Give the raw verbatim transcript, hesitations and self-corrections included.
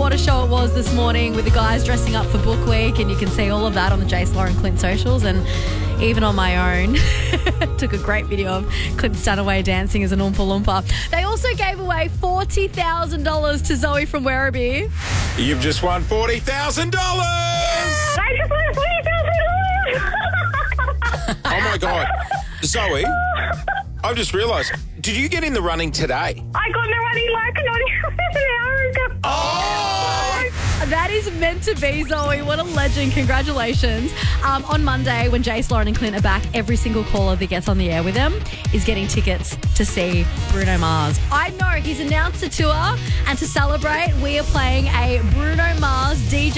what a show it was this morning with the guys dressing up for Book Week, and you can see all of that on the Jace Lauren Clint socials and even on my own. Took a great video of Clint Stanaway dancing as an Oompa Loompa. They also gave away forty thousand dollars to Zoe from Werribee. You've just won forty thousand dollars! I just won forty thousand dollars! Oh, my God. Zoe, I've just realised, did you get in the running today? I got in the running like not even an hour ago. Oh! That is meant to be, Zoe. What a legend. Congratulations. Um, on Monday, when Jace, Lauren and Clint are back, every single caller that gets on the air with them is getting tickets to see Bruno Mars. I know he's announced a tour, and to celebrate, we are playing a Bruno Mars D J